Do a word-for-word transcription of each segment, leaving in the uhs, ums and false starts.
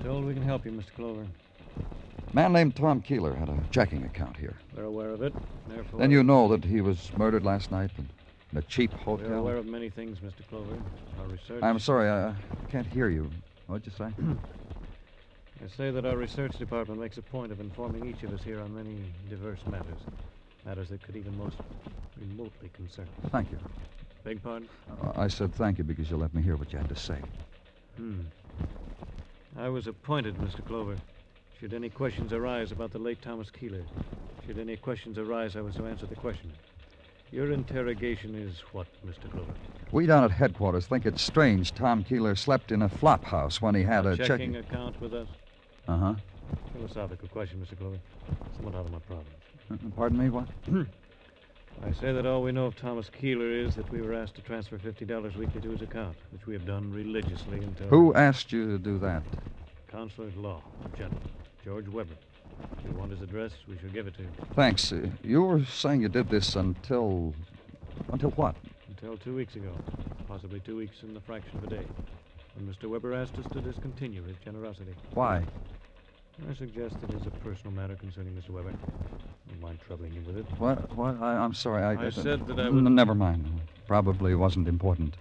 told we can help you, Mister Clover. A man named Tom Keeler had a checking account here. We're aware of it. Therefore, Then you know that he was murdered last night in a cheap hotel? We're aware of many things, Mister Clover. Our research... I'm sorry, I can't hear you. What'd you say? I say that our research department makes a point of informing each of us here on many diverse matters. Matters that could even most remotely concern us. Thank you. Beg pardon? Uh, I said thank you because you let me hear what you had to say. Hmm. I was appointed, Mister Clover. Should any questions arise about the late Thomas Keeler, should any questions arise, I was to answer the questions. Your interrogation is what, Mister Clover? We down at headquarters think it's strange Tom Keeler slept in a flop house when he had a, a checking checking account with us? Uh-huh. Philosophical question, Mister Clover. Somewhat out of my province. Uh, pardon me, what? I say that all we know of Thomas Keeler is that we were asked to transfer fifty dollars weekly to his account, which we have done religiously until... Who asked you to do that? Consular at Law, gentleman, George Weber. If you want his address, we shall give it to you. Thanks. Uh, you were saying you did this until... Until what? Until two weeks ago. Possibly two weeks in the fraction of a day. When Mister Weber asked us to discontinue his generosity. Why? I suggest it is a personal matter concerning Mister Weber. Don't mind troubling you with it. What? What? I, I'm sorry. I, I I said that I would... would... Never mind. Probably wasn't important.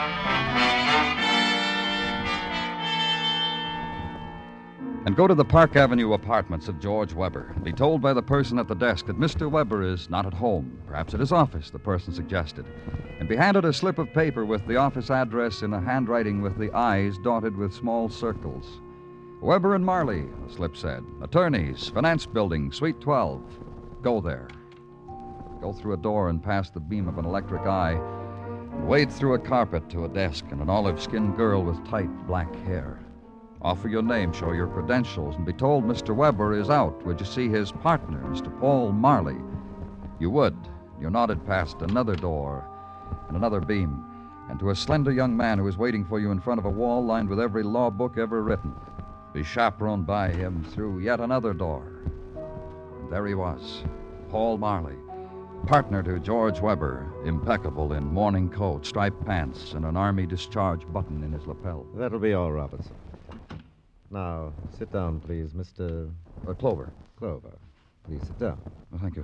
And go to the Park Avenue apartments of George Weber and be told by the person at the desk that Mister Weber is not at home, perhaps at his office, the person suggested, and be handed a slip of paper with the office address in a handwriting with the I's dotted with small circles. Weber and Marley, the slip said. Attorneys, Finance Building, Suite twelve. Go there. Go through a door and past the beam of an electric eye and wade through a carpet to a desk and an olive-skinned girl with tight black hair. Offer your name, show your credentials, and be told Mister Weber is out. Would you see his partner, Mister Paul Marley? You would. You nodded past another door and another beam, and to a slender young man who was waiting for you in front of a wall lined with every law book ever written. Be chaperoned by him through yet another door. And there he was, Paul Marley, partner to George Weber, impeccable in morning coat, striped pants, and an army discharge button in his lapel. That'll be all, Robertson. Now, sit down, please, Mister Uh, Clover. Clover. Please sit down. Well, thank you.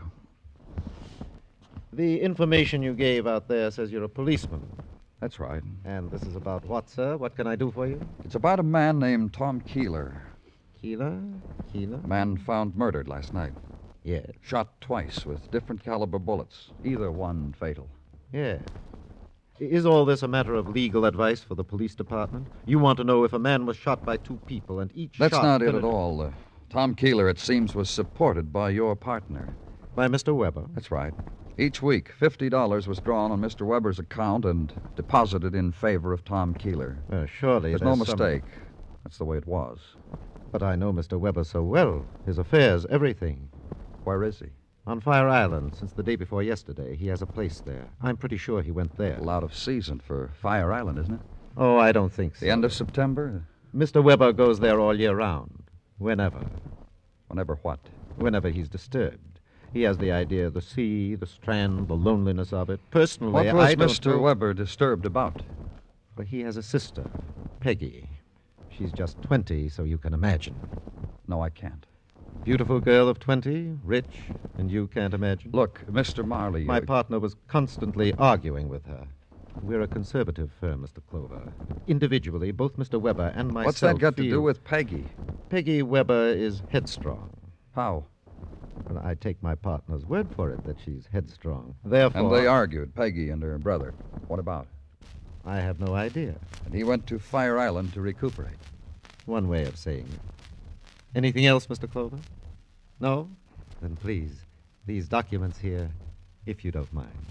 The information you gave out there says you're a policeman. That's right. And this is about what, sir? What can I do for you? It's about a man named Tom Keeler. Keeler? Keeler? A man found murdered last night. Yes. Shot twice with different caliber bullets, either one fatal. Yes. Is all this a matter of legal advice for the police department? You want to know if a man was shot by two people and each That's shot... not it penet- at all. Uh, Tom Keeler, it seems, was supported by your partner. By Mister Weber? That's right. Each week, fifty dollars was drawn on Mister Weber's account and deposited in favor of Tom Keeler. Uh, surely There's no there's some- mistake. That's the way it was. But I know Mister Weber so well. His affairs, everything. Where is he? On Fire Island, since the day before yesterday. He has a place there. I'm pretty sure he went there. A lot of season for Fire Island, isn't it? Oh, I don't think so. The end of September? Mister Weber goes there all year round. Whenever. Whenever what? Whenever he's disturbed. He has the idea of the sea, the strand, the loneliness of it. Personally, What was I don't Mister know- Weber disturbed about? Well, he has a sister, Peggy. She's just twenty, so you can imagine. No, I can't. Beautiful girl of twenty, rich, and you can't imagine? Look, Mister Marley... My uh, partner was constantly arguing with her. We're a conservative firm, Mister Clover. Individually, both Mister Weber and myself What's that got to feel- do with Peggy? Peggy Weber is headstrong. How? And I take my partner's word for it that she's headstrong. Therefore... And they argued, Peggy and her brother. What about? I have no idea. And he went to Fire Island to recuperate. One way of saying it. Anything else, Mister Clover? No? Then please, these documents here, if you don't mind.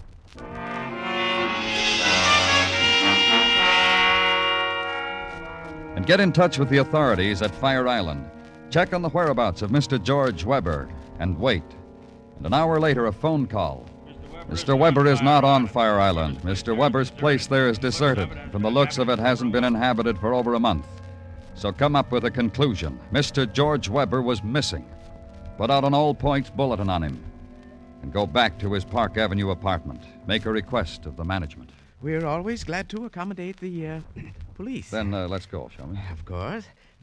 And get in touch with the authorities at Fire Island. Check on the whereabouts of Mister George Weber and wait. And an hour later, a phone call. Mister Weber is not on Fire Island. Mister Weber's place there is deserted. From the looks of it, hasn't been inhabited for over a month. So come up with a conclusion. Mister George Weber was missing. Put out an all points bulletin on him. And go back to his Park Avenue apartment. Make a request of the management. We're always glad to accommodate the uh, police. Then uh, let's go, shall we? Of course.